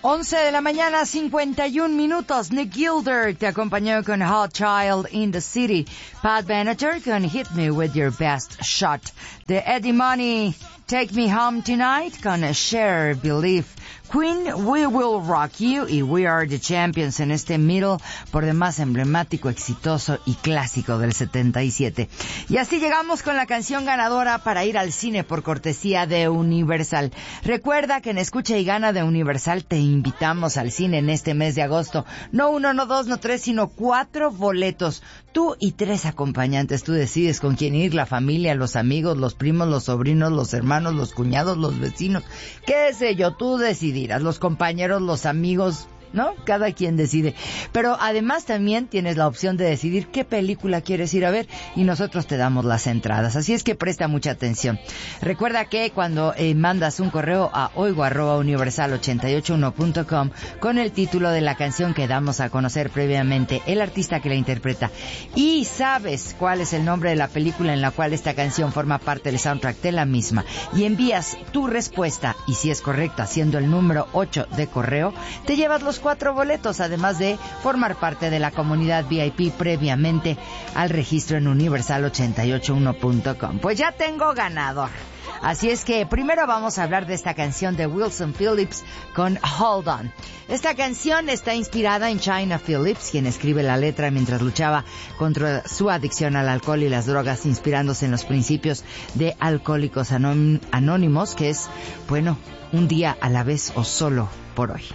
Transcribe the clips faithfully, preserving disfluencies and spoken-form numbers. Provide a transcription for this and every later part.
once de la mañana, cincuenta y un minutos. Nick Gilder te acompañó con Hot Child in the City. Pat Benatar con Hit Me With Your Best Shot. De Eddie Money, Take Me Home Tonight con Share Belief. Queen, We Will Rock You y We Are the Champions en este middle por demás emblemático, exitoso y clásico del setenta y siete. Y así llegamos con la canción ganadora para ir al cine por cortesía de Universal. Recuerda que en Escucha y Gana de Universal te invitamos al cine en este mes de agosto. No uno, no dos, no tres, sino cuatro boletos. Tú y tres acompañantes. Tú decides con quién ir, la familia, los amigos, los primos, los sobrinos, los hermanos, los cuñados, los vecinos. ¿Qué sé yo? Tú decides. Los compañeros, los amigos, ¿no? Cada quien decide. Pero además también tienes la opción de decidir qué película quieres ir a ver y nosotros te damos las entradas. Así es que presta mucha atención. Recuerda que cuando eh, mandas un correo a oigo arroba universal ochenta y ocho uno punto com con el título de la canción que damos a conocer previamente, el artista que la interpreta, y sabes cuál es el nombre de la película en la cual esta canción forma parte del soundtrack de la misma, y envías tu respuesta, y si es correcta, siendo el número ocho de correo, te llevas los cuatro boletos, además de formar parte de la comunidad V I P previamente al registro en universal ochenta y ocho uno punto com. Pues ya tengo ganador. Así es que primero vamos a hablar de esta canción de Wilson Phillips con Hold On. Esta canción está inspirada en Chynna Phillips, quien escribe la letra mientras luchaba contra su adicción al alcohol y las drogas, inspirándose en los principios de Alcohólicos Anónimos, que es, bueno, un día a la vez o solo por hoy.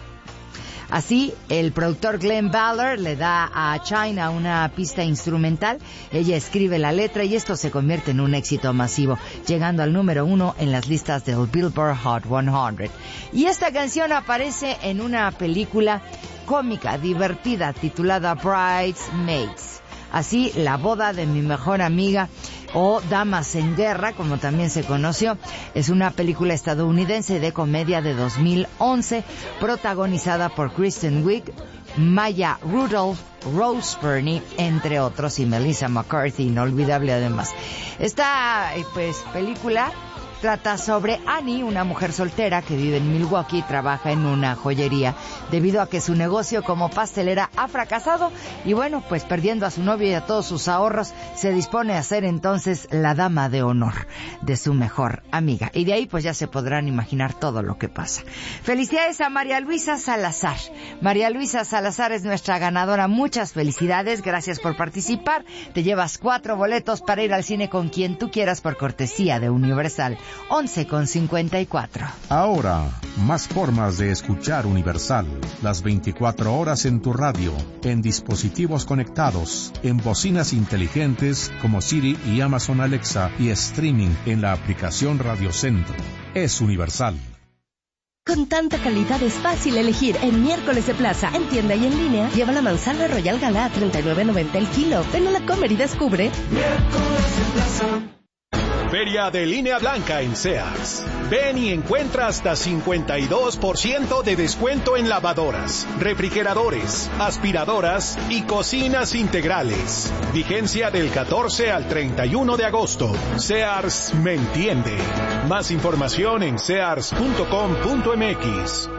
Así, el productor Glenn Ballard le da a Chynna una pista instrumental, ella escribe la letra y esto se convierte en un éxito masivo, llegando al número uno en las listas del Billboard Hot cien. Y esta canción aparece en una película cómica, divertida, titulada Bridesmaids. Así, la boda de mi mejor amiga, o Damas en Guerra, como también se conoció, es una película estadounidense de comedia de dos mil once, protagonizada por Kristen Wiig, Maya Rudolph, Rose Byrne, entre otros, y Melissa McCarthy, inolvidable además. Esta pues película trata sobre Annie, una mujer soltera que vive en Milwaukee y trabaja en una joyería debido a que su negocio como pastelera ha fracasado y bueno, pues perdiendo a su novio y a todos sus ahorros, se dispone a ser entonces la dama de honor de su mejor amiga. Y de ahí pues ya se podrán imaginar todo lo que pasa. Felicidades a María Luisa Salazar. María Luisa Salazar es nuestra ganadora. Muchas felicidades, gracias por participar. Te llevas cuatro boletos para ir al cine con quien tú quieras por cortesía de Universal. once con cincuenta y cuatro. Ahora, más formas de escuchar Universal. Las veinticuatro horas en tu radio, en dispositivos conectados, en bocinas inteligentes como Siri y Amazon Alexa y streaming en la aplicación Radio Centro. Es Universal. Con tanta calidad es fácil elegir. En Miércoles de Plaza, en tienda y en línea, lleva la manzana Royal Gala a treinta y nueve noventa el kilo. Ven a la Comer y descubre. Miércoles de Plaza. Feria de Línea Blanca en Sears. Ven y encuentra hasta cincuenta y dos por ciento de descuento en lavadoras, refrigeradores, aspiradoras y cocinas integrales. Vigencia del catorce al treinta y uno de agosto. Sears me entiende. Más información en sears punto com punto m x.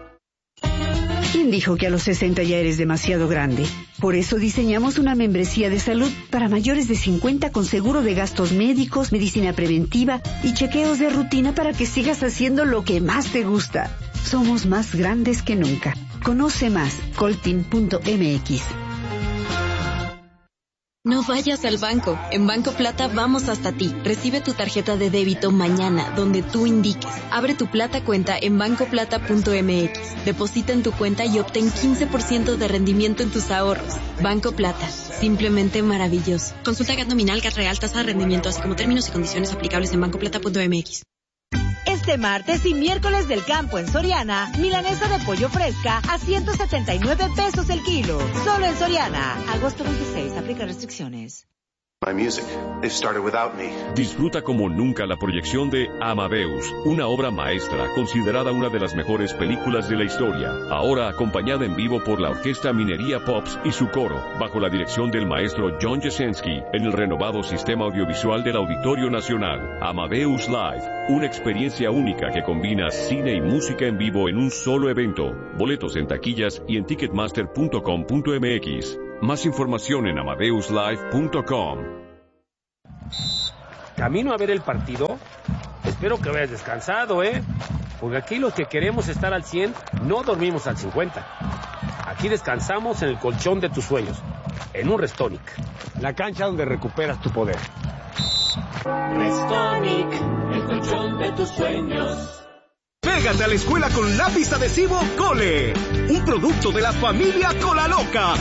¿Quién dijo que a los sesenta ya eres demasiado grande? Por eso diseñamos una membresía de salud para mayores de cincuenta con seguro de gastos médicos, medicina preventiva y chequeos de rutina para que sigas haciendo lo que más te gusta. Somos más grandes que nunca. Conoce más, coltin punto m x. No vayas al banco. En Banco Plata vamos hasta ti. Recibe tu tarjeta de débito mañana, donde tú indiques. Abre tu Plata cuenta en banco plata punto m x. Deposita en tu cuenta y obtén quince por ciento de rendimiento en tus ahorros. Banco Plata. Simplemente maravilloso. Consulta G A T nominal, G A T real, tasa de rendimiento, así como términos y condiciones aplicables en banco plata punto m x. Este martes y miércoles del campo en Soriana, milanesa de pollo fresca a ciento setenta y nueve pesos el kilo. Solo en Soriana. Agosto veintiséis, aplica restricciones. My music. They've started without me. Disfruta como nunca la proyección de Amadeus, una obra maestra considerada una de las mejores películas de la historia. Ahora acompañada en vivo por la Orquesta Minería Pops y su coro, bajo la dirección del maestro John Jasenski, en el renovado sistema audiovisual del Auditorio Nacional. Amadeus Live, una experiencia única que combina cine y música en vivo en un solo evento. Boletos en taquillas y en ticketmaster punto com punto m x. Más información en amadeus live punto com. ¿Camino a ver el partido? Espero que hayas descansado, ¿eh? Porque aquí los que queremos estar al cien no dormimos al cincuenta. Aquí descansamos en el colchón de tus sueños, en un Restonic, la cancha donde recuperas tu poder. Restonic, el colchón de tus sueños. Pégate a la escuela con lápiz adhesivo Cole, un producto de la familia Cola Loca.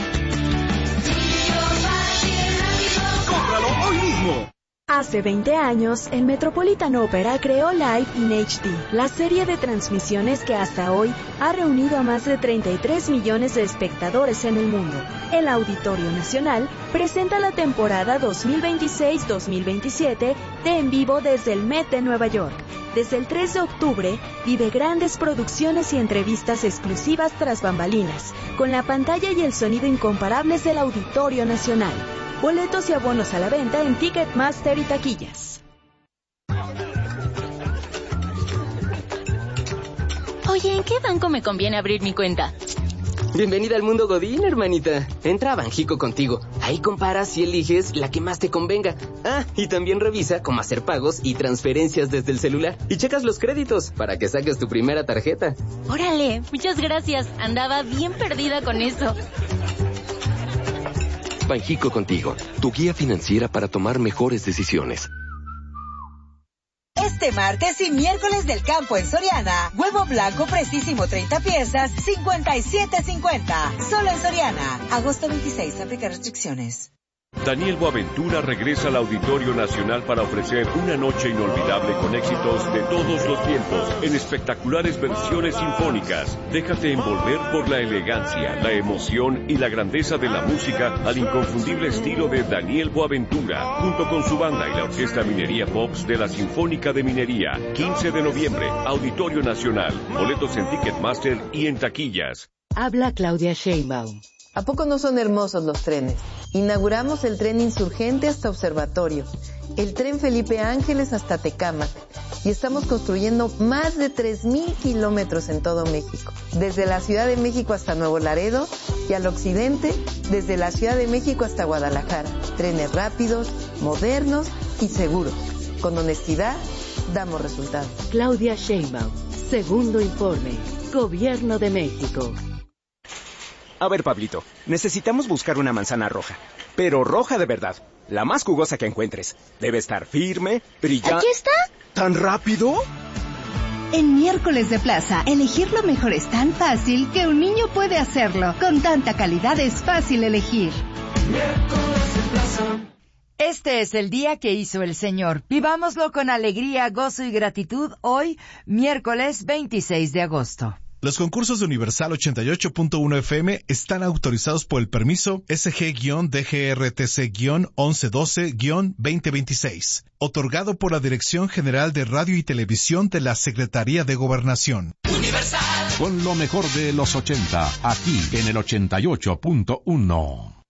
¡Cómpralo hoy mismo! Hace veinte años, el Metropolitan Opera creó Live in H D, la serie de transmisiones que hasta hoy ha reunido a más de treinta y tres millones de espectadores en el mundo. El Auditorio Nacional presenta la temporada dos mil veintiséis dos mil veintisiete de En Vivo desde el Met de Nueva York. Desde el tres de octubre, vive grandes producciones y entrevistas exclusivas tras bambalinas, con la pantalla y el sonido incomparables del Auditorio Nacional. Boletos y abonos a la venta en Ticketmaster y taquillas. Oye, ¿en qué banco me conviene abrir mi cuenta? Bienvenida al mundo Godín, hermanita. Entra a Banjico contigo. Ahí comparas y eliges la que más te convenga. Ah, y también revisa cómo hacer pagos y transferencias desde el celular. Y checas los créditos para que saques tu primera tarjeta. Órale, muchas gracias. Andaba bien perdida con eso. Banjico contigo, tu guía financiera para tomar mejores decisiones. Este martes y miércoles del campo en Soriana, huevo blanco precisísimo treinta piezas, cincuenta y siete cincuenta. Solo en Soriana. Agosto veintiséis, aplica restricciones. Daniel Boaventura regresa al Auditorio Nacional para ofrecer una noche inolvidable con éxitos de todos los tiempos, en espectaculares versiones sinfónicas. Déjate envolver por la elegancia, la emoción y la grandeza de la música al inconfundible estilo de Daniel Boaventura, junto con su banda y la Orquesta Minería Pops de la Sinfónica de Minería. quince de noviembre, Auditorio Nacional. Boletos en Ticketmaster y en taquillas. Habla Claudia Sheinbaum. ¿A poco no son hermosos los trenes? Inauguramos el tren Insurgente hasta Observatorio, el tren Felipe Ángeles hasta Tecámac, y estamos construyendo más de tres mil kilómetros en todo México, desde la Ciudad de México hasta Nuevo Laredo, y al occidente, desde la Ciudad de México hasta Guadalajara. Trenes rápidos, modernos y seguros. Con honestidad, damos resultados. Claudia Sheinbaum, segundo informe, Gobierno de México. A ver, Pablito, necesitamos buscar una manzana roja, pero roja de verdad, la más jugosa que encuentres. Debe estar firme, brillante... ¿Aquí está? ¿Tan rápido? En Miércoles de Plaza, elegir lo mejor es tan fácil que un niño puede hacerlo. Con tanta calidad es fácil elegir. Miércoles de Plaza. Este es el día que hizo el Señor. Vivámoslo con alegría, gozo y gratitud hoy, miércoles veintiséis de agosto. Los concursos de Universal ochenta y ocho punto uno F M están autorizados por el permiso S G D G R T C once doce veinte veintiséis, otorgado por la Dirección General de Radio y Televisión de la Secretaría de Gobernación. Universal. Con lo mejor de los ochenta, aquí en el ochenta y ocho punto uno.